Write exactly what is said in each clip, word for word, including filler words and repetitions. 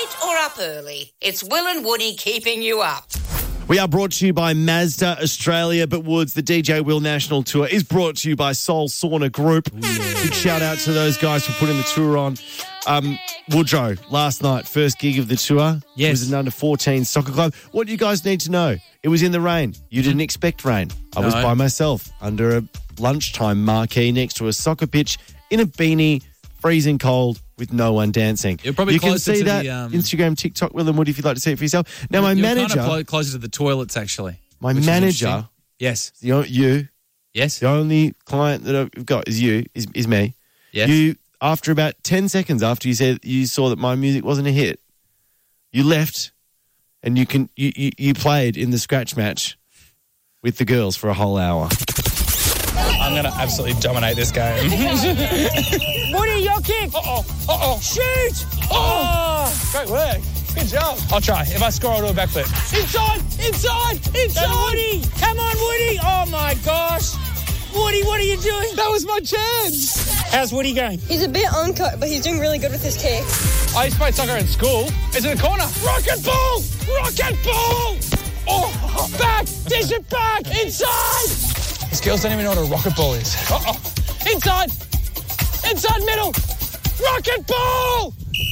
late or up early, it's Will and Woody keeping you up. We are brought to you by Mazda Australia, but Woods, the D J Will National Tour is brought to you by Soul Sauna Group. Ooh, yeah. Big shout out to those guys for putting the tour on. Um, Woodrow, last night, first gig of the tour. Yes. It was an under fourteen soccer club. What do you guys need to know? It was in the rain. You didn't expect rain. I no. was by myself under a lunchtime marquee next to a soccer pitch in a beanie, freezing cold, with no one dancing. You're probably you can see to that the, um, Instagram, TikTok, Will and Woody, if you'd like to see it for yourself. Now, my you're manager... You're kind of closer to the toilets, actually. My manager... Yes. You, you. Yes. The only client that I've got is you, is, is me. Yes. You, after about ten seconds after you said you saw that my music wasn't a hit, you left and you can you, you, you played in the scratch match with the girls for a whole hour. I'm going to absolutely dominate this game. Woody, your kick. Uh-oh. Uh-oh. Shoot. Oh. Great work. Good job. I'll try. If I score, I'll do a backflip. Inside. Inside. Inside. Woody. Come on, Woody. Oh, my gosh. Woody, what are you doing? That was my chance. How's Woody going? He's a bit uncut, but he's doing really good with his kick. I used to play soccer in school. It's in the corner. Rocket ball. Rocket ball. Oh, back. Dish it back. Inside. These girls don't even know what a rocket ball is. Uh-oh. Inside. Inside middle. Rocket ball.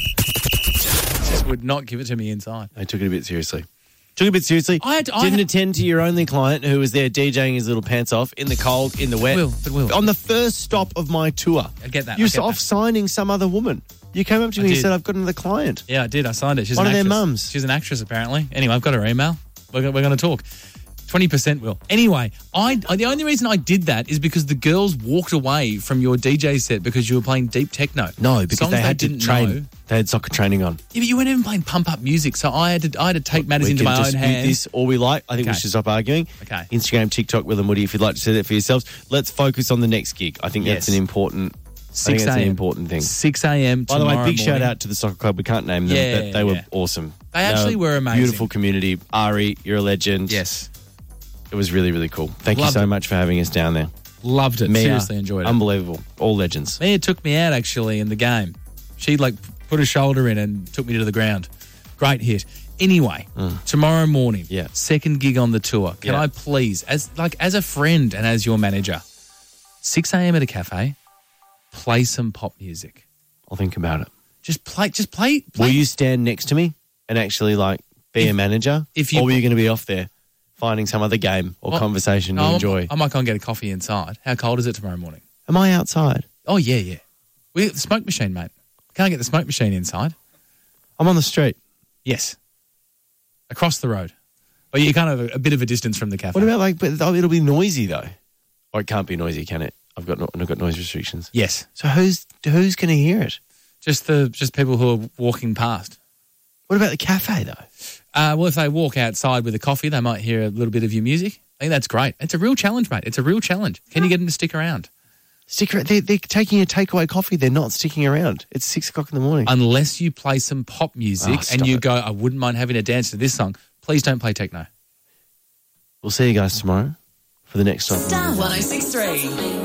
Just would not give it to me inside. I took it a bit seriously. Took it a bit seriously. I had, I Didn't had... attend to your only client who was there DJing his little pants off in the cold, in the wet. Will, but Will. On the first stop of my tour. I get that. You were off signing some other woman. You came up to me and said, I've got another client. Yeah, I did. I signed it. She's One an of actress. their mums. She's an actress, apparently. Anyway, I've got her email. We're, we're going to talk. twenty percent will. Anyway, I, I the only reason I did that is because the girls walked away from your D J set because you were playing deep techno. No, because Songs they had they to didn't train. Know. They had soccer training on. Yeah, but you weren't even playing pump-up music, so I had to I had to take matters we into my own hands. This all we like. I think okay. we should stop arguing. Okay. Instagram, TikTok, Will and Woody, if you'd like to see that for yourselves. Let's focus on the next gig. I think yes. that's an important six I think that's an important thing. six a.m. By the way, big morning. shout out to the soccer club. We can't name them, yeah, but they yeah. were awesome. They actually they were, were amazing. Beautiful community. Ari, you're a legend. Yes. It was really, really cool. Thank Loved you so it. much for having us down there. Loved it. Mia, Seriously enjoyed it. Unbelievable. All legends. Mia took me out, actually, in the game. She, like, put her shoulder in and took me to the ground. Great hit. Anyway, mm. tomorrow morning, yeah. second gig on the tour. Can yeah. I please, as like as a friend and as your manager, six a.m. at a cafe, play some pop music? I'll think about it. Just play, just play. play. Will you stand next to me and actually, like, be if, a manager? If you, or were you going to be off there finding some other game or well, conversation to no, enjoy? I might go and get a coffee inside. How cold is it tomorrow morning? Am I outside? Oh, yeah, yeah. We got the smoke machine, mate. Can't get the smoke machine inside. I'm on the street. Yes. Across the road. But you're kind of a, a bit of a distance from the cafe. What about, like, but it'll be noisy, though. Or it can't be noisy, can it? I've got no, I've got noise restrictions. Yes. So who's who's going to hear it? Just the just people who are walking past. What about the cafe, though? Uh, well, if they walk outside with a coffee, they might hear a little bit of your music. I think that's great. It's a real challenge, mate. It's a real challenge. Can you get them to stick around? Stick around. They're, they're taking a takeaway coffee. They're not sticking around. It's six o'clock in the morning. Unless you play some pop music oh, and you it. go, I wouldn't mind having a dance to this song. Please don't play techno. We'll see you guys tomorrow for the next song. Star one oh six three.